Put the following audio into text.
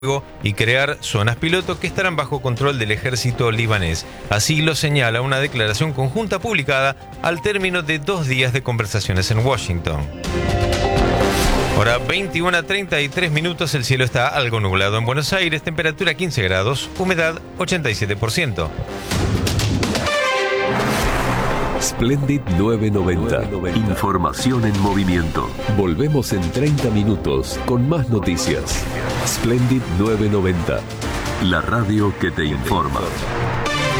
y crear zonas piloto que estarán bajo control del ejército libanés. Así lo señala una declaración conjunta publicada al término de 2 días de conversaciones en Washington. Hora 21:33, el cielo está algo nublado en Buenos Aires, temperatura 15 grados, humedad 87%. Splendid 990. Información en movimiento. Volvemos en 30 minutos con más noticias. Splendid 990. La radio que te informa.